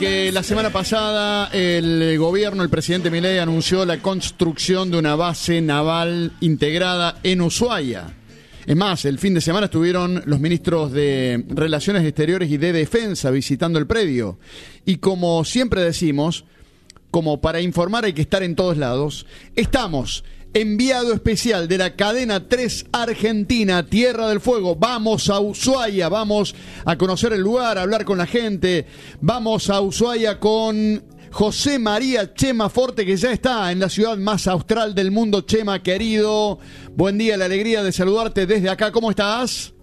Que la semana pasada el gobierno, el presidente Milei, anunció la construcción de una base naval integrada en Ushuaia. Es más, el fin de semana estuvieron los ministros de Relaciones Exteriores y de Defensa visitando el predio. Y como siempre decimos, como para informar hay que estar en todos lados, estamos... Enviado especial de la cadena 3 Argentina, Tierra del Fuego. Vamos a Ushuaia, vamos a conocer el lugar, a hablar con la gente. Vamos a Ushuaia con José María Chema Forte, que ya está en la ciudad más austral del mundo. Chema, querido, buen día, la alegría de saludarte desde acá. ¿Cómo estás?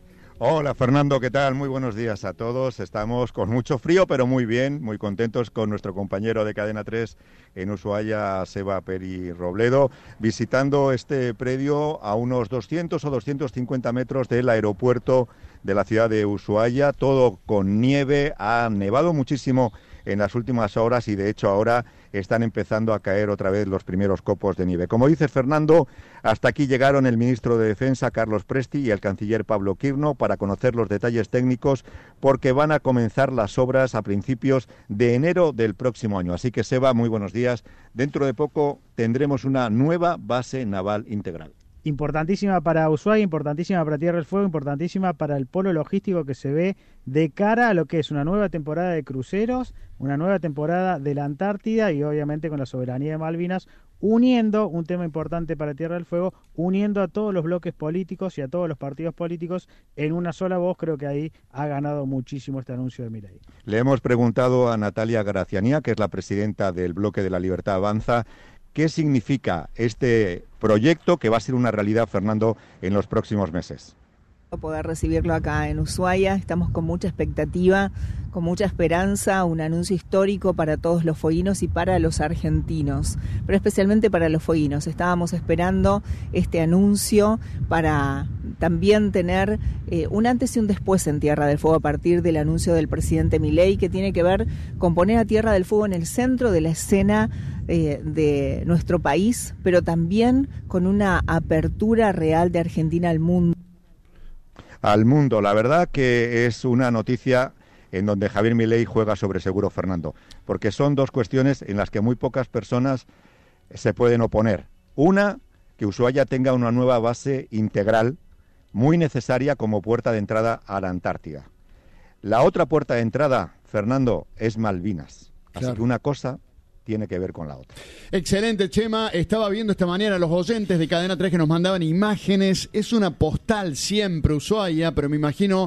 Hola Fernando, ¿qué tal? Muy buenos días a todos. Estamos con mucho frío, pero muy bien, muy contentos con nuestro compañero de Cadena 3 en Ushuaia, Seba Peri Robledo, visitando este predio a unos 200 o 250 metros del aeropuerto de la ciudad de Ushuaia, todo con nieve, ha nevado muchísimo en las últimas horas y de hecho ahora están empezando a caer otra vez los primeros copos de nieve. Como dice Fernando, hasta aquí llegaron el ministro de Defensa, Carlos Presti, y el canciller Pablo Quirno para conocer los detalles técnicos porque van a comenzar las obras a principios de enero del próximo año. Así que Seba, muy buenos días. Dentro de poco tendremos una nueva base naval integral. Importantísima para Ushuaia, importantísima para Tierra del Fuego, importantísima para el polo logístico que se ve de cara a lo que es una nueva temporada de cruceros, una nueva temporada de la Antártida y obviamente con la soberanía de Malvinas, uniendo, un tema importante para Tierra del Fuego, uniendo a todos los bloques políticos y a todos los partidos políticos en una sola voz. Creo que ahí ha ganado muchísimo este anuncio de Milei. Le hemos preguntado a Natalia Gracianía, que es la presidenta del Bloque de la Libertad Avanza, ¿qué significa este proyecto que va a ser una realidad, Fernando, en los próximos meses? Poder recibirlo acá en Ushuaia, estamos con mucha expectativa, con mucha esperanza, un anuncio histórico para todos los fueguinos y para los argentinos, pero especialmente para los fueguinos. Estábamos esperando este anuncio para también tener un antes y un después en Tierra del Fuego a partir del anuncio del presidente Milei, que tiene que ver con poner a Tierra del Fuego en el centro de la escena de nuestro país, pero también con una apertura real de Argentina al mundo. Al mundo, la verdad que es una noticia en donde Javier Milei juega sobre seguro, Fernando, porque son dos cuestiones en las que muy pocas personas se pueden oponer. Una, que Ushuaia tenga una nueva base integral muy necesaria como puerta de entrada a la Antártida. La otra puerta de entrada, Fernando, es Malvinas. Así que una cosa tiene que ver con la otra. Excelente, Chema. Estaba viendo esta mañana a los oyentes de Cadena 3 que nos mandaban imágenes. Es una postal siempre Ushuaia, pero me imagino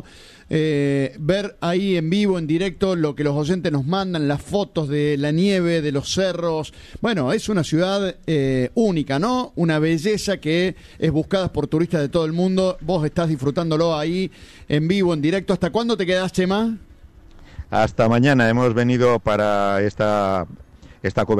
ver ahí en vivo, en directo, lo que los oyentes nos mandan, las fotos de la nieve, de los cerros. Bueno, es una ciudad única, ¿no? Una belleza que es buscada por turistas de todo el mundo. Vos estás disfrutándolo ahí en vivo, en directo. ¿Hasta cuándo te quedás, Chema? Hasta mañana. Hemos venido para esta cobertura